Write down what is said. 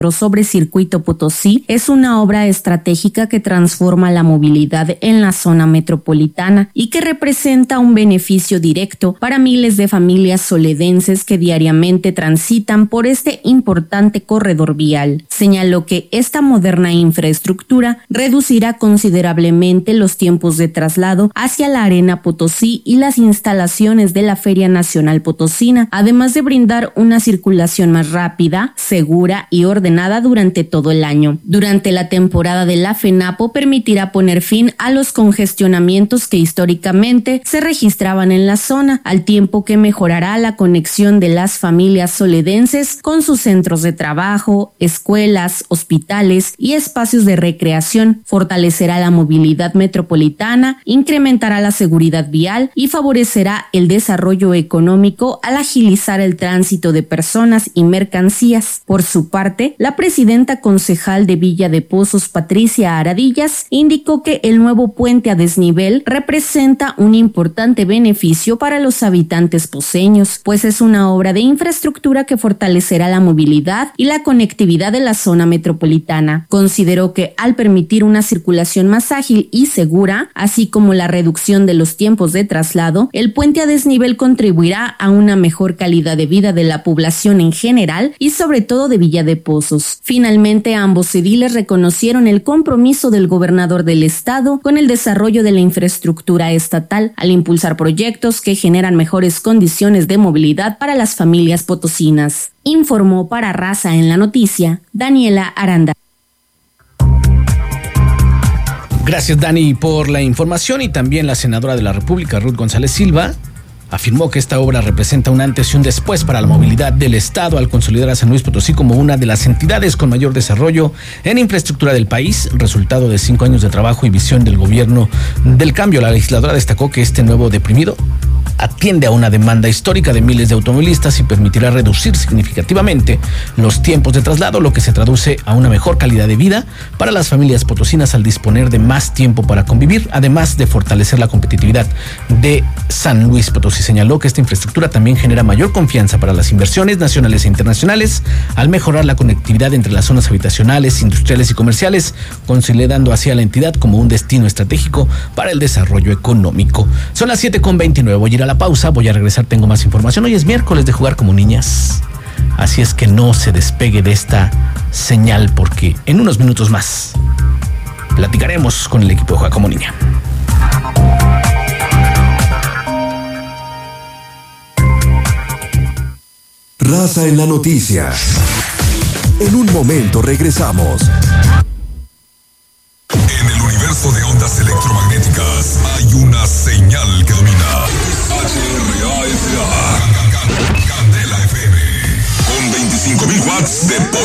sobre Circuito Potosí es una obra estratégica que transforma la movilidad en la zona metropolitana y que representa un beneficio directo para miles de familias soledenses que diariamente transitan por este importante corredor vial. Señaló que esta moderna infraestructura reducirá considerablemente los tiempos de traslado hacia la Arena Potosí y las instalaciones de la Feria Nacional Potosina, además de brindar una circulación más rápida, segura y ordenada durante todo el año. Durante la temporada de la FENAPO permitirá poner fin a los congestionamientos que históricamente se registraban en la zona, al tiempo que mejorará la conexión de las familias soledenses con sus centros de trabajo, escuelas, hospitales y espacios de recreación, fortalecerá la movilidad metropolitana, incrementará la seguridad vial y favorecerá el desarrollo económico al agilizar el tránsito de personas y mercancías. Por su parte, la presidenta concejal de Villa de Pozos, Patricia Aradillas, indicó que el nuevo puente a desnivel representa un importante beneficio para los habitantes poceños, pues es una obra de infraestructura que fortalecerá la movilidad y la conectividad de la zona metropolitana. Consideró que al permitir una circulación más ágil y segura, así como la reducción de los tiempos de traslado, el puente a desnivel contribuirá a una mejor calidad de vida de la población en general y sobre todo de Villa de Pozos. Finalmente, ambos ediles reconocieron el compromiso del gobernador del estado con el desarrollo de la infraestructura estatal al impulsar proyectos que generan mejores condiciones de movilidad para las familias potosinas. Informó para Raza en la Noticia, Daniela Aranda. Gracias, Dani, por la información. Y también la senadora de la República, Ruth González Silva, afirmó que esta obra representa un antes y un después para la movilidad del Estado al consolidar a San Luis Potosí como una de las entidades con mayor desarrollo en infraestructura del país, resultado de 5 años de trabajo y visión del gobierno del cambio. La legisladora destacó que este nuevo deprimido atiende a una demanda histórica de miles de automovilistas y permitirá reducir significativamente los tiempos de traslado, lo que se traduce a una mejor calidad de vida para las familias potosinas al disponer de más tiempo para convivir, además de fortalecer la competitividad de San Luis Potosí. Señaló que esta infraestructura también genera mayor confianza para las inversiones nacionales e internacionales al mejorar la conectividad entre las zonas habitacionales, industriales y comerciales, consolidando así a la entidad como un destino estratégico para el desarrollo económico. Son las 7:29, voy a ir a la pausa, voy a regresar, tengo más información. Hoy es miércoles de jugar como niñas, así es que no se despegue de esta señal porque en unos minutos más platicaremos con el equipo de Juega como Niña. Raza en la Noticia. En un momento regresamos. En el universo de ondas electromagnéticas hay una señal que domina. HRASA. Candela FM. Con 25,000 watts de poder.